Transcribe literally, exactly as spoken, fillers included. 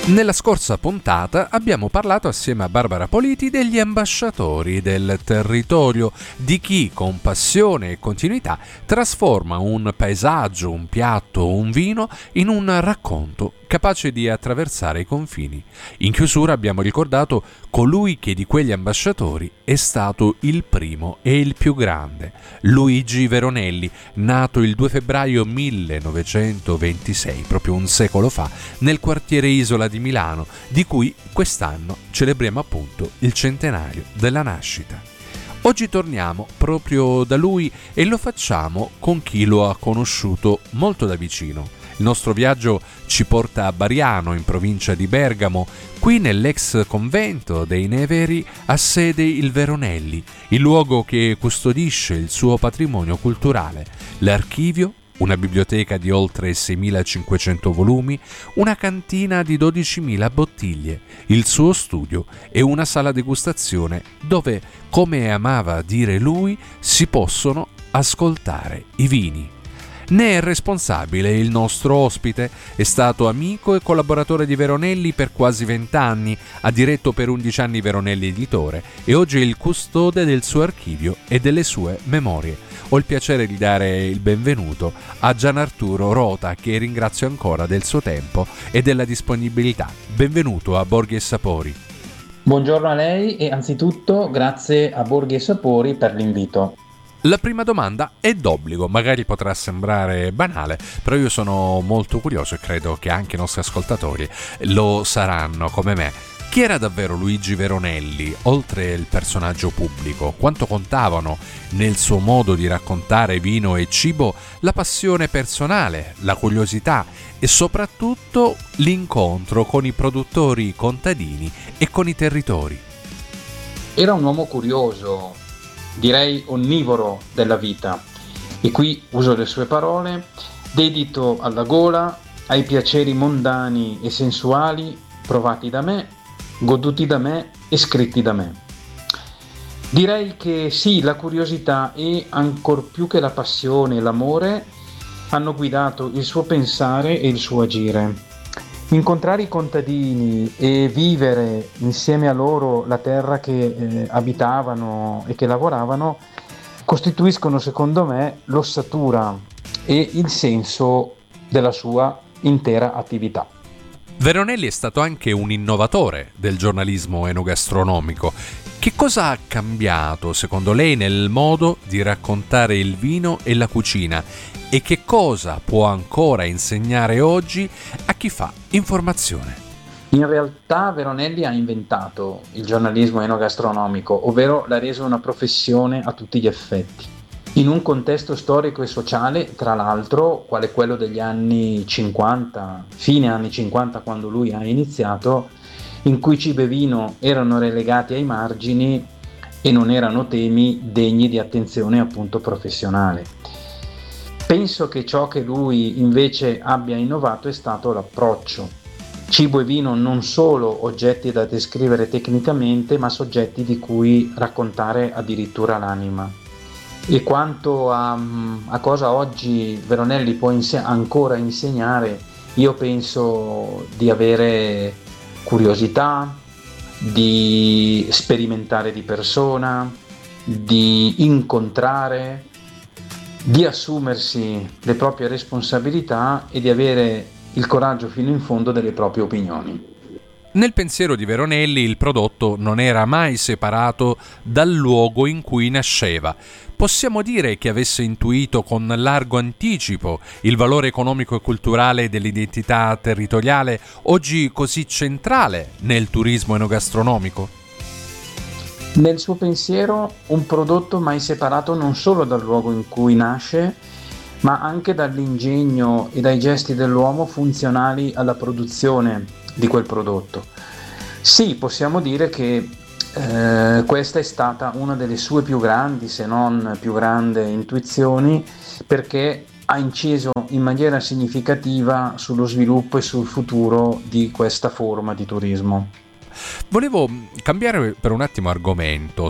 Nella scorsa puntata abbiamo parlato assieme a Barbara Politi degli ambasciatori del territorio, di chi con passione e continuità trasforma un paesaggio, un piatto, un vino in un racconto capace di attraversare i confini. In chiusura abbiamo ricordato colui che di quegli ambasciatori è stato il primo e il più grande, Luigi Veronelli, nato il due febbraio millenovecentoventisei, proprio un secolo fa, nel quartiere Isola di Milano, di cui quest'anno celebriamo appunto il centenario della nascita. Oggi torniamo proprio da lui e lo facciamo con chi lo ha conosciuto molto da vicino. Il nostro viaggio ci porta a Bariano, in provincia di Bergamo. Qui nell'ex convento dei Neveri ha sede il Veronelli, il luogo che custodisce il suo patrimonio culturale, l'archivio, una biblioteca di oltre seimilacinquecento volumi, una cantina di dodicimila bottiglie, il suo studio e una sala degustazione dove, come amava dire lui, si possono ascoltare i vini. Ne è responsabile il nostro ospite, è stato amico e collaboratore di Veronelli per quasi vent'anni, ha diretto per undici anni Veronelli Editore e oggi è il custode del suo archivio e delle sue memorie. Ho il piacere di dare il benvenuto a Gianarturo Rota, che ringrazio ancora del suo tempo e della disponibilità. Benvenuto a Borghi e Sapori. Buongiorno a lei e anzitutto grazie a Borghi e Sapori per l'invito. La prima domanda è d'obbligo, magari potrà sembrare banale, però io sono molto curioso e credo che anche i nostri ascoltatori lo saranno come me. Chi era davvero Luigi Veronelli, oltre il personaggio pubblico? Quanto contavano nel suo modo di raccontare vino e cibo la passione personale, la curiosità e soprattutto l'incontro con i produttori contadini e con i territori? Era un uomo curioso, direi onnivoro della vita, e qui uso le sue parole, dedito alla gola, ai piaceri mondani e sensuali provati da me, goduti da me e scritti da me. Direi che sì, la curiosità e ancor più che la passione e l'amore hanno guidato il suo pensare e il suo agire. Incontrare i contadini e vivere insieme a loro la terra che eh, abitavano e che lavoravano costituiscono, secondo me, l'ossatura e il senso della sua intera attività. Veronelli è stato anche un innovatore del giornalismo enogastronomico. Che cosa ha cambiato, secondo lei, nel modo di raccontare il vino e la cucina? E che cosa può ancora insegnare oggi a chi fa informazione? In realtà Veronelli ha inventato il giornalismo enogastronomico, ovvero l'ha reso una professione a tutti gli effetti. In un contesto storico e sociale, tra l'altro, quale quello degli anni cinquanta, fine anni cinquanta quando lui ha iniziato, in cui cibo e vino erano relegati ai margini e non erano temi degni di attenzione appunto professionale. Penso che ciò che lui invece abbia innovato è stato l'approccio. Cibo e vino non solo oggetti da descrivere tecnicamente, ma soggetti di cui raccontare addirittura l'anima. E quanto a, a cosa oggi Veronelli può inse- ancora insegnare, io penso di avere curiosità, di sperimentare di persona, di incontrare, di assumersi le proprie responsabilità e di avere il coraggio fino in fondo delle proprie opinioni. Nel pensiero di Veronelli il prodotto non era mai separato dal luogo in cui nasceva. Possiamo dire che avesse intuito con largo anticipo il valore economico e culturale dell'identità territoriale, oggi così centrale nel turismo enogastronomico? Nel suo pensiero un prodotto mai separato non solo dal luogo in cui nasce, ma anche dall'ingegno e dai gesti dell'uomo funzionali alla produzione di quel prodotto. Sì, possiamo dire che eh, questa è stata una delle sue più grandi, se non più grande intuizioni, perché ha inciso in maniera significativa sullo sviluppo e sul futuro di questa forma di turismo. Volevo cambiare per un attimo argomento.